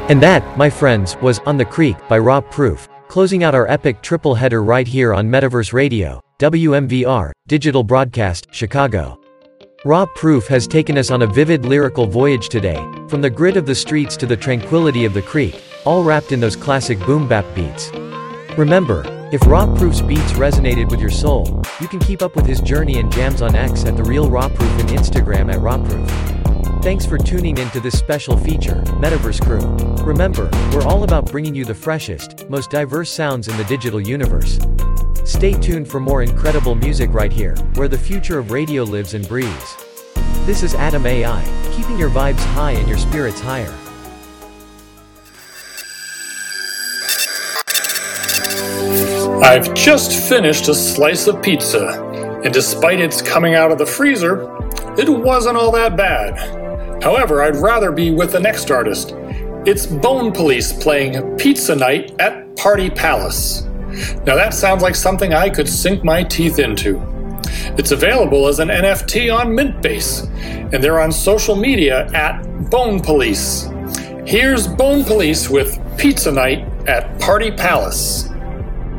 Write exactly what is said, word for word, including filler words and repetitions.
And that, my friends, was On the Creek by Rob Proof, closing out our epic triple header right here on Metaverse Radio, W M V R, Digital Broadcast, Chicago. Rob Proof has taken us on a vivid lyrical voyage today, from the grit of the streets to the tranquility of the creek, all wrapped in those classic boom-bap beats. Remember, if Rob Proof's beats resonated with your soul, you can keep up with his journey and jams on X at The Real Rob Proof and Instagram at Rob Proof. Thanks for tuning in to this special feature, Metaverse Crew. Remember, we're all about bringing you the freshest, most diverse sounds in the digital universe. Stay tuned for more incredible music right here, where the future of radio lives and breathes. This is Adam A I, keeping your vibes high and your spirits higher. I've just finished a slice of pizza, and despite its coming out of the freezer, it wasn't all that bad. However, I'd rather be with the next artist. It's Bone Police playing Pizza Night at Party Palace. Now that sounds like something I could sink my teeth into. It's available as an N F T on Mintbase, and they're on social media at Bone Police. Here's Bone Police with Pizza Night at Party Palace.